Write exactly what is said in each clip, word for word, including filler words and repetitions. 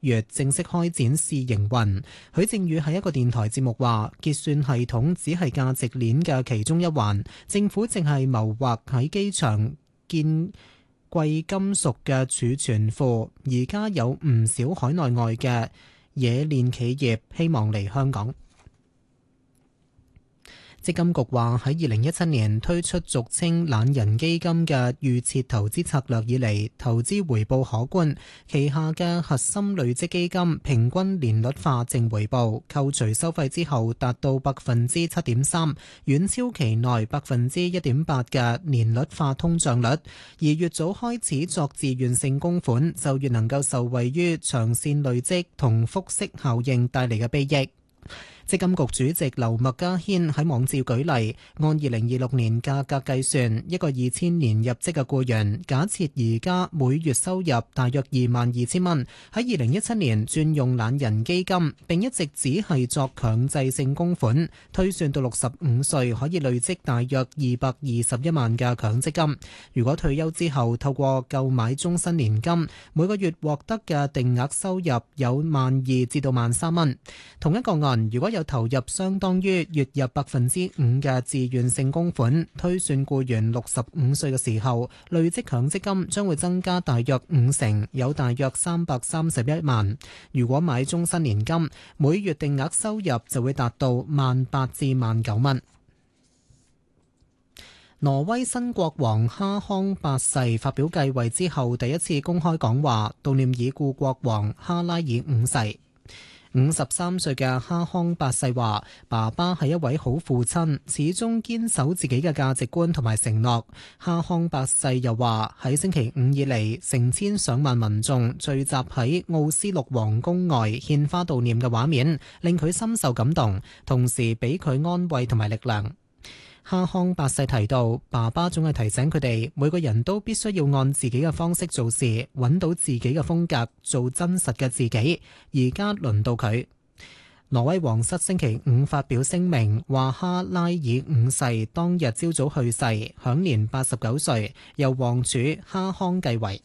月正式開展試營運。許正宇喺一個電台節目話，結算系統只係價值鏈嘅其中一環，政府正係謀劃喺機場建貴金屬嘅儲存庫，而家有唔少海內外嘅冶煉企業希望嚟香港。積金局話喺二零一七年推出俗稱懶人基金嘅預設投資策略以嚟，投資回報可觀，旗下嘅核心累積基金平均年率化正回報扣除收費之後達到百分之七點三，遠超期內百分之一點八嘅年率化通脹率。而越早開始作自願性供款，就越能夠受惠於長線累積同複息效應帶嚟嘅裨益。積金局主席劉麥嘉軒喺網誌舉例，按二零二六年價格計算，一個二千年入職嘅僱員，假設而家每月收入大約二萬二千蚊，喺二零一七年轉用懶人基金，並一直只係作強制性供款，推算到六十五歲可以累積大約二百二十一萬嘅強積金。如果退休之後透過購買終身年金，每個月獲得嘅定額收入有萬二至到萬三蚊。同一個案，如果有投入相當於月入百分之五嘅自願性供款，推算僱員六十五歲嘅時候，累積強積金將會增加大約五成，有大約三百三十一萬。如果買終身年金，每月定額收入就會達到萬八至萬九蚊。挪威新國王哈康八世發表繼位之後第一次公開講話，悼念已故國王哈拉爾五世。五十三歲嘅哈康八世話：爸爸係一位好父親，始終堅守自己嘅價值觀同埋承諾。哈康八世又話：喺星期五以嚟，成千上萬民眾聚集喺奧斯陸皇宮外獻花悼念嘅畫面，令佢深受感動，同時俾佢安慰同埋力量。哈康八世提到，爸爸總係提醒佢哋，每個人都必須要按自己嘅方式做事，揾到自己嘅風格，做真實嘅自己。而家輪到佢。挪威皇室星期五發表聲明，話哈拉爾五世當日朝早去世，享年八十九歲，由王儲哈康繼位。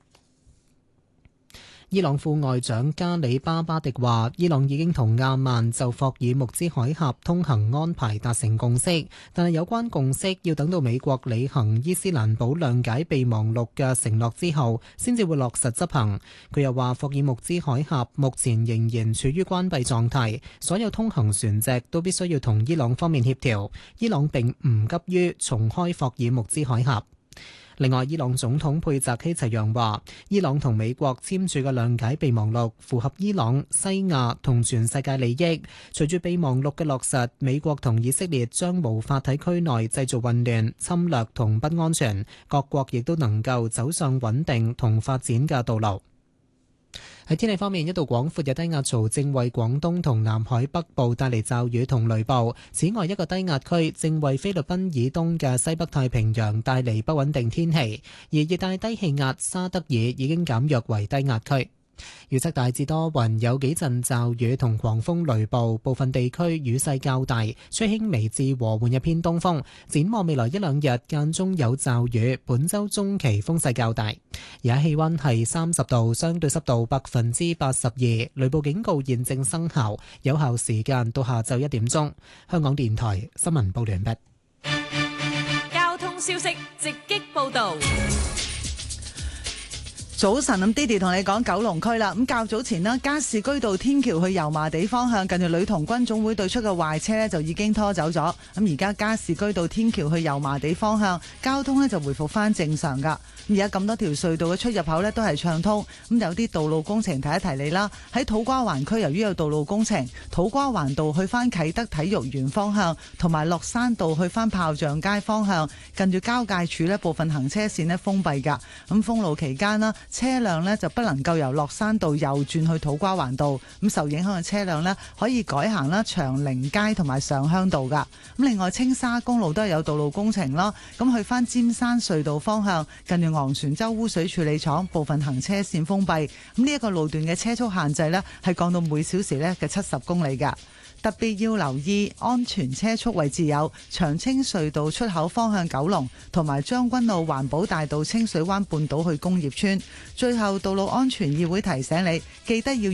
伊朗副外長加里巴巴迪話，伊朗已經同阿曼就霍爾木茲海峽通行安排達成共識，但係有關共識要等到美國履行伊斯蘭堡諒解備忘錄嘅承諾之後，先至會落實執行。佢又話，霍爾木茲海峽目前仍然處於關閉狀態，所有通行船隻都必須要同伊朗方面協調。伊朗並唔急於重開霍爾木茲海峽。另外，伊朗總統佩澤希齊揚話，伊朗同美國簽署嘅諒解備忘錄符合伊朗、西亞同全世界利益。隨住備忘錄嘅落實，美國同以色列將無法喺區內製造混亂、侵略同不安全，各國亦都能夠走上穩定同發展嘅道路。喺天氣方面，一道廣闊嘅低壓槽正為廣東同南海北部帶嚟驟雨同雷暴。此外，一個低壓區正為菲律賓以東嘅西北太平洋帶嚟不穩定天氣，而熱帶低氣壓沙德爾已經減弱為低壓區。預測大致多雲，有幾陣驟雨同狂風雷暴，部分地區雨勢較大，吹輕微至和緩嘅偏東風。展望未來一兩日間中有驟雨，本週中期風勢較大。而家氣溫係三十度，相對濕度百分之八十二，雷暴警告現正生效，有效時間到下晝一點鐘。香港電台新聞報完畢。 交通消息直擊報道。 早晨，咁 Didi 同你講九龍區啦。咁較早前啦，加士居道天橋去油麻地方向，近住女童軍總會對出嘅壞車呢，就已經拖走咗。咁而家加士居道天橋去油麻地方向，交通呢就回復翻正常噶。而家咁多條隧道嘅出入口呢都係暢通。咁有啲道路工程提一提你啦。喺土瓜灣區，由於有道路工程，土瓜灣道去翻啟德體育園方向，同埋落山道去翻炮仗街方向，近住交界處呢部分行車線呢封閉噶。咁封路期間啦，車輛呢就不能夠由落山道右轉去土瓜灣道，咁受影響嘅車輛呢可以改行啦長寧街同埋上鄉道噶。咁另外青沙公路都係有道路工程啦，咁去翻尖山隧道方向，近住昂船洲污水處理廠部分行車線封閉，咁呢一個路段嘅車速限制呢係降到每小時呢嘅七十公里噶。特別要留意安全車速位置有長青隧道出口方向九龍，同埋將軍澳環保大道清水灣半島去工業村。最後，道路安全議會提醒你，記得要